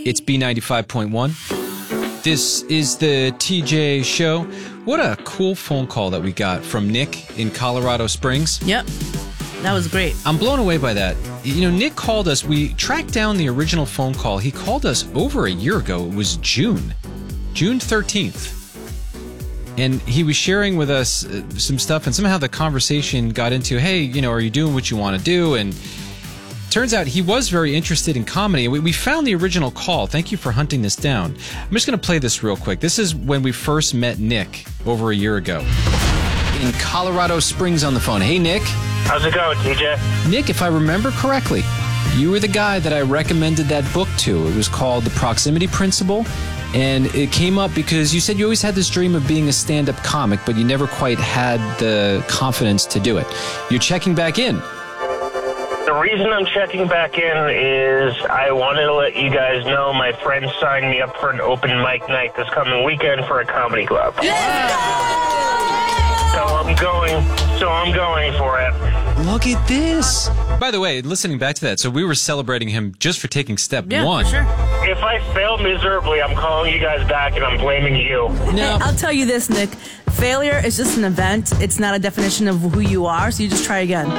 It's B95.1. This is the TJ Show. What a cool phone call that we got from Nick in Colorado Springs. Yep. That was great. I'm blown away by that. You know, Nick called us. We tracked down the original phone call. He called us over a year ago. It was June 13th. And he was sharing with us some stuff, and somehow the conversation got into, hey, you know, are you doing what you want to do? And turns out he was very interested in comedy. We found the original call. Thank you for hunting this down. I'm just going to play this real quick. This is when we first met Nick over a year ago. In Colorado Springs on the phone. Hey, Nick. How's it going, TJ? Nick, if I remember correctly, you were the guy that I recommended that book to. It was called The Proximity Principle. And it came up because you said you always had this dream of being a stand-up comic, but you never quite had the confidence to do it. You're checking back in. The reason I'm checking back in is I wanted to let you guys know my friend signed me up for an open mic night this coming weekend for a comedy club. So I'm going for it. Look at this. By the way, listening back to that, so we were celebrating him just for taking step one. For sure. If I fail miserably, I'm calling you guys back and I'm blaming you. No. I'll tell you this, Nick. Failure is just an event. It's not a definition of who you are, so you just try again.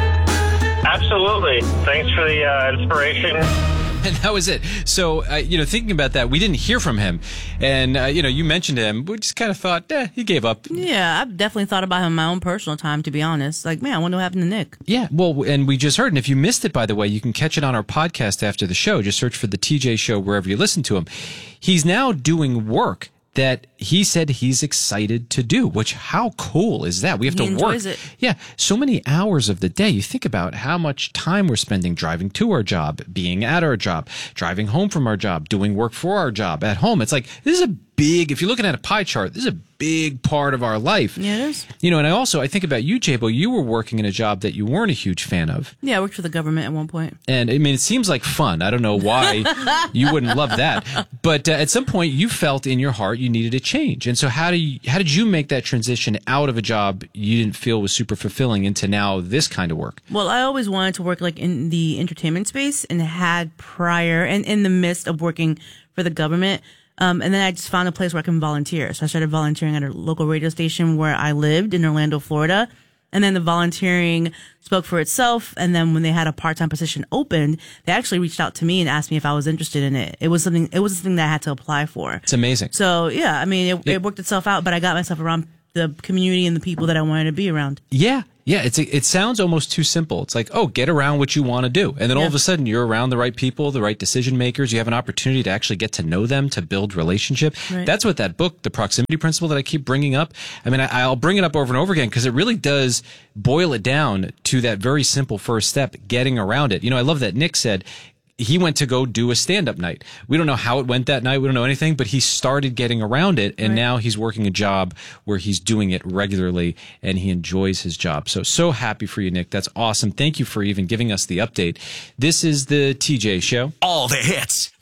Absolutely. Thanks for the inspiration. And that was it. So, thinking about that, we didn't hear from him. And, you mentioned him. We just kind of thought, he gave up. Yeah, I've definitely thought about him in my own personal time, to be honest. Like, man, I wonder what happened to Nick. Yeah, well, and we just heard. And if you missed it, by the way, you can catch it on our podcast after the show. Just search for the TJ Show wherever you listen to him. He's now doing work that he said he's excited to do, which how cool is that? We have to work. Enjoys it. Yeah, so many hours of the day. You think about how much time we're spending driving to our job, being at our job, driving home from our job, doing work for our job at home. It's like, this is a big, if you're looking at a pie chart, this is a big part of our life. Yeah, it is. And I think about you, Jabo. You were working in a job that you weren't a huge fan of. Yeah, I worked for the government at one point. And, it seems like fun. I don't know why you wouldn't love that. But at some point, you felt in your heart you needed a change. And so how did you make that transition out of a job you didn't feel was super fulfilling into now this kind of work? Well, I always wanted to work like in the entertainment space and had prior and in the midst of working for the government. And then I just found a place where I can volunteer. So I started volunteering at a local radio station where I lived in Orlando, Florida. And then the volunteering spoke for itself. And then when they had a part-time position opened, they actually reached out to me and asked me if I was interested in it. It was something that I had to apply for. It's amazing. So yeah, it worked itself out, but I got myself around the community and the people that I wanted to be around. Yeah. Yeah, it sounds almost too simple. It's like, get around what you want to do. And then all of a sudden you're around the right people, the right decision makers. You have an opportunity to actually get to know them, to build relationship. Right. That's what that book, The Proximity Principle, that I keep bringing up. I'll bring it up over and over again because it really does boil it down to that very simple first step, getting around it. I love that Nick said he went to go do a stand-up night. We don't know how it went that night. We don't know anything, but he started getting around it, and now he's working a job where he's doing it regularly, and he enjoys his job. So happy for you, Nick. That's awesome. Thank you for even giving us the update. This is the TJ Show. All the hits.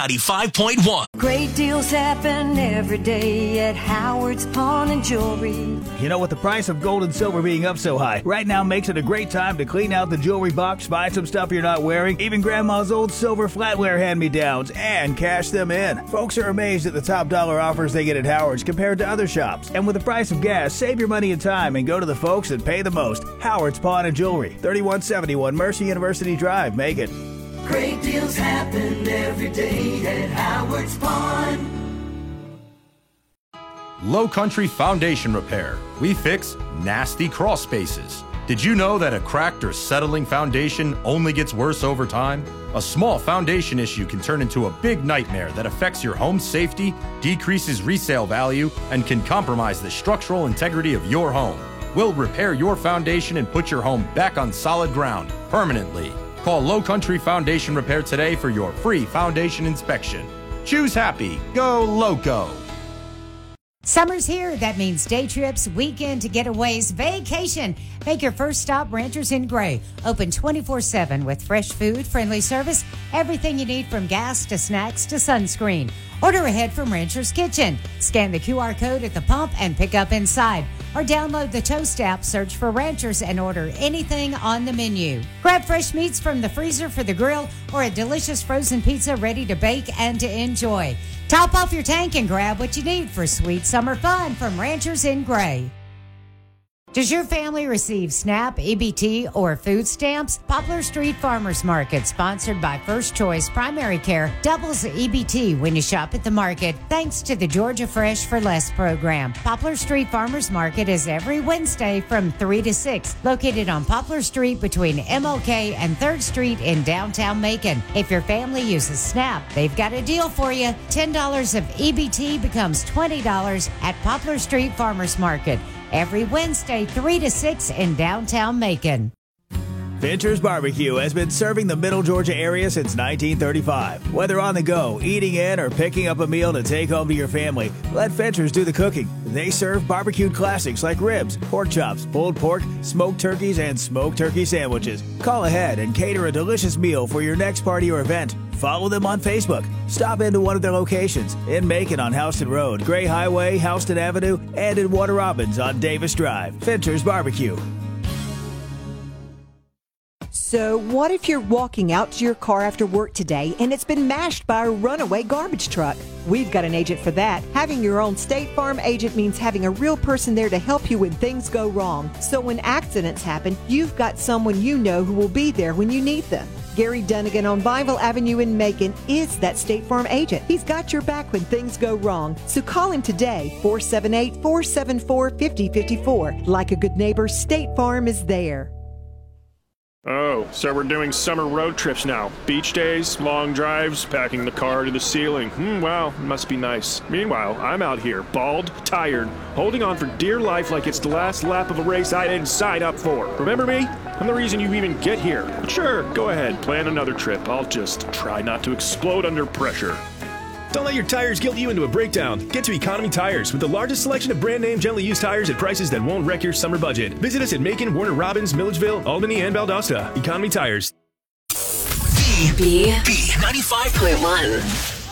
B95.1. Great deals happen every day at Howard's Pawn and Jewelry. With the price of gold and silver being up so high, right now makes it a great time to clean out the jewelry box, buy some stuff you're not wearing, even Grandma's old silver flatware hand-me-downs, and cash them in. Folks are amazed at the top dollar offers they get at Howard's compared to other shops. And with the price of gas, save your money and time and go to the folks that pay the most. Howard's Pawn and Jewelry, 3171 Mercy University Drive, Macon. Great deals happen every day at Howard's Pawn. Low Country Foundation Repair. We fix nasty crawl spaces. Did you know that a cracked or settling foundation only gets worse over time? A small foundation issue can turn into a big nightmare that affects your home's safety, decreases resale value, and can compromise the structural integrity of your home. We'll repair your foundation and put your home back on solid ground permanently. Call Low Country Foundation Repair today for your free foundation inspection. Choose happy. Go Loco. Summer's here. That means day trips, weekend getaways, vacation. Make your first stop Ranchers in Gray. Open 24/7 with fresh food, friendly service, everything you need from gas to snacks to sunscreen. Order ahead from Rancher's Kitchen. Scan the QR code at the pump and pick up inside. Or download the Toast app, search for Ranchers, and order anything on the menu. Grab fresh meats from the freezer for the grill or a delicious frozen pizza ready to bake and to enjoy. Top off your tank and grab what you need for sweet summer fun from Ranchers in Gray. Does your family receive SNAP, EBT, or food stamps? Poplar Street Farmers Market, sponsored by First Choice Primary Care, doubles EBT when you shop at the market thanks to the Georgia Fresh for Less program. Poplar Street Farmers Market is every Wednesday from 3 to 6, located on Poplar Street between MLK and 3rd Street in downtown Macon. If your family uses SNAP, they've got a deal for you. $10 of EBT becomes $20 at Poplar Street Farmers Market. Every Wednesday, 3 to 6 in downtown Macon. Fincher's Barbecue has been serving the Middle Georgia area since 1935. Whether on the go, eating in, or picking up a meal to take home to your family, let Fincher's do the cooking. They serve barbecued classics like ribs, pork chops, pulled pork, smoked turkeys, and smoked turkey sandwiches. Call ahead and cater a delicious meal for your next party or event. Follow them on Facebook. Stop into one of their locations in Macon on Houston Road, Gray Highway, Houston Avenue, and in Warner Robins on Davis Drive. Fincher's Barbecue. So what if you're walking out to your car after work today and it's been mashed by a runaway garbage truck? We've got an agent for that. Having your own State Farm agent means having a real person there to help you when things go wrong. So when accidents happen, you've got someone you know who will be there when you need them. Gary Dunnigan on Bible Avenue in Macon is that State Farm agent. He's got your back when things go wrong. So call him today, 478-474-5054. Like a good neighbor, State Farm is there. Oh, so we're doing summer road trips now. Beach days, long drives, packing the car to the ceiling. Wow, must be nice. Meanwhile, I'm out here, bald, tired, holding on for dear life like it's the last lap of a race I didn't sign up for. Remember me? I'm the reason you even get here. But sure, go ahead, plan another trip. I'll just try not to explode under pressure. Don't let your tires guilt you into a breakdown. Get to Economy Tires with the largest selection of brand name gently used tires at prices that won't wreck your summer budget. Visit us at Macon, Warner Robins, Milledgeville, Albany, and Valdosta. Economy Tires. B95.1.